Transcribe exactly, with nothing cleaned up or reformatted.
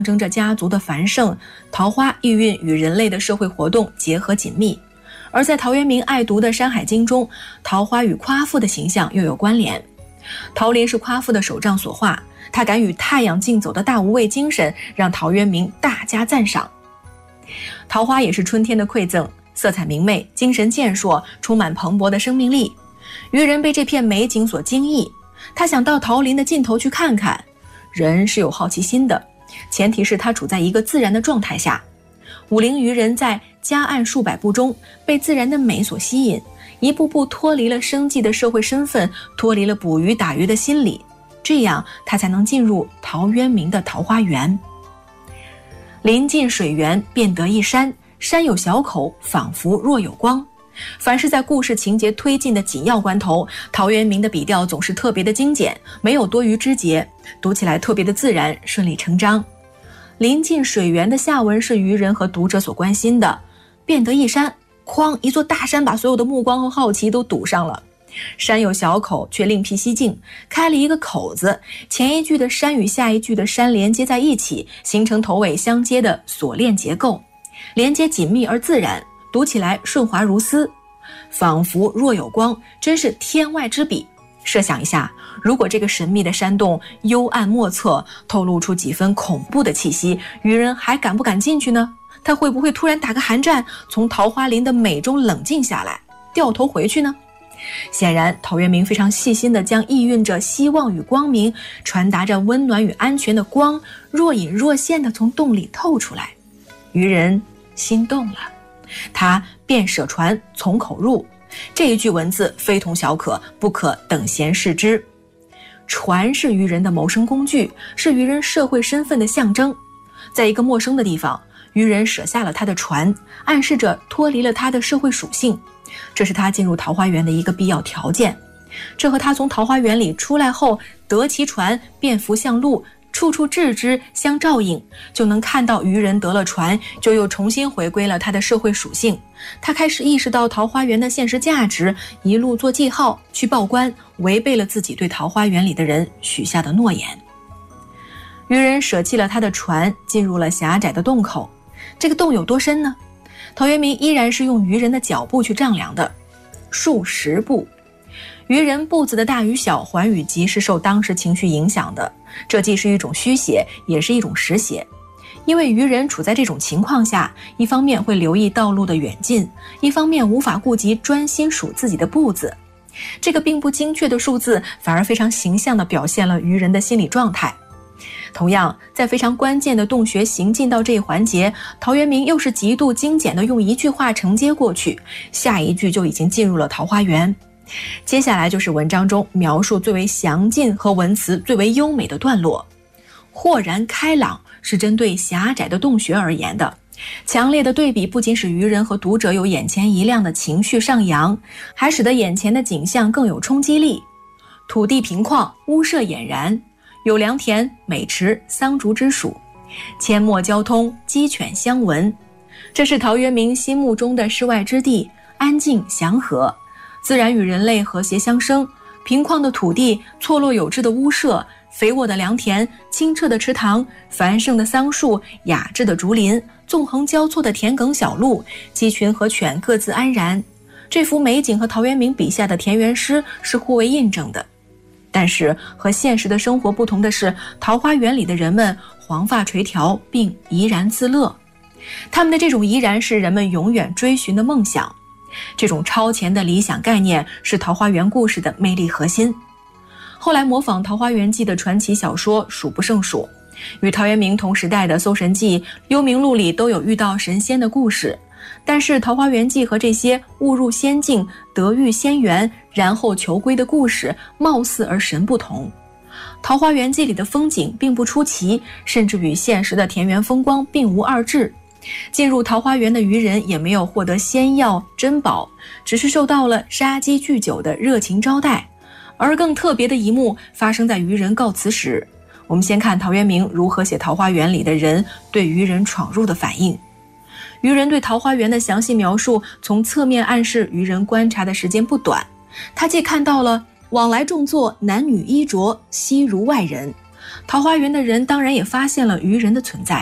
征着家族的繁盛，桃花意蕴与人类的社会活动结合紧密。而在陶渊明爱读的《山海经》中，桃花与夸父的形象又有关联。桃林是夸父的手杖所画，他敢与太阳竞走的大无畏精神让陶渊明大加赞赏。桃花也是春天的馈赠，色彩明媚，精神健硕，充满蓬勃的生命力。渔人被这片美景所惊异，他想到桃林的尽头去看看。人是有好奇心的，前提是他处在一个自然的状态下。武陵渔人在夹岸数百步中被自然的美所吸引，一步步脱离了生计的社会身份，脱离了捕鱼打鱼的心理，这样他才能进入陶渊明的桃花源。临近水源，便得一山，山有小口，仿佛若有光。凡是在故事情节推进的紧要关头，陶渊明的笔调总是特别的精简，没有多余枝节，读起来特别的自然，顺理成章。临近水源的下文是渔人和读者所关心的，便得一山，哐，一座大山把所有的目光和好奇都堵上了。山有小口，却另辟蹊径，开了一个口子，前一句的山与下一句的山连接在一起，形成头尾相接的锁链结构，连接紧密而自然，读起来顺滑如丝，仿佛若有光，真是天外之笔。设想一下，如果这个神秘的山洞幽暗莫测，透露出几分恐怖的气息，渔人还敢不敢进去呢？他会不会突然打个寒战，从桃花林的美中冷静下来，掉头回去呢？显然，陶渊明非常细心地将意蕴着希望与光明，传达着温暖与安全的光，若隐若现地从洞里透出来。渔人心动了，他便舍船从口入。这一句文字非同小可，不可等闲视之。船是渔人的谋生工具，是渔人社会身份的象征。在一个陌生的地方，渔人舍下了他的船，暗示着脱离了他的社会属性，这是他进入桃花源的一个必要条件。这和他从桃花源里出来后得其船，便扶向路，处处置之相照应，就能看到渔人得了船，就又重新回归了他的社会属性。他开始意识到桃花源的现实价值，一路做记号去报官，违背了自己对桃花源里的人许下的诺言。渔人舍弃了他的船，进入了狭窄的洞口。这个洞有多深呢？陶渊明依然是用渔人的脚步去丈量的，数十步。渔人步子的大与小，缓与急是受当时情绪影响的，这既是一种虚写，也是一种实写。因为渔人处在这种情况下，一方面会留意道路的远近，一方面无法顾及专心数自己的步子。这个并不精确的数字，反而非常形象地表现了渔人的心理状态。同样，在非常关键的洞穴行进到这一环节，陶渊明又是极度精简地用一句话承接过去，下一句就已经进入了桃花源。接下来就是文章中描述最为详尽和文词最为优美的段落。豁然开朗是针对狭窄的洞穴而言的，强烈的对比不仅使渔人和读者有眼前一亮的情绪上扬，还使得眼前的景象更有冲击力。土地平旷，屋舍俨然，有良田、美池、桑竹之属，阡陌交通，鸡犬相闻。这是陶渊明心目中的世外之地，安静祥和，自然与人类和谐相生。平旷的土地，错落有致的屋舍，肥沃的良田，清澈的池塘，繁盛的桑树，雅致的竹林，纵横交错的田埂小路，鸡群和犬各自安然。这幅美景和陶渊明笔下的田园诗是互为印证的。但是和现实的生活不同的是，桃花源里的人们黄发垂髫，并怡然自乐。他们的这种怡然是人们永远追寻的梦想。这种超前的理想概念是桃花源故事的魅力核心。后来模仿《桃花源记》的传奇小说数不胜数，与陶渊明同时代的《搜神记》《幽冥录》里都有遇到神仙的故事。但是《桃花源记》和这些误入仙境、得遇仙缘，然后求归的故事貌似而神不同。《桃花源记》里的风景并不出奇，甚至与现实的田园风光并无二致。进入桃花源的渔人也没有获得仙药珍宝，只是受到了杀鸡聚酒的热情招待。而更特别的一幕发生在渔人告辞时。我们先看陶渊明如何写桃花源里的人对渔人闯入的反应。渔人对桃花源的详细描述，从侧面暗示渔人观察的时间不短。他既看到了往来种作，男女衣着，悉如外人， 桃花源的人当然也发现了渔人的存在，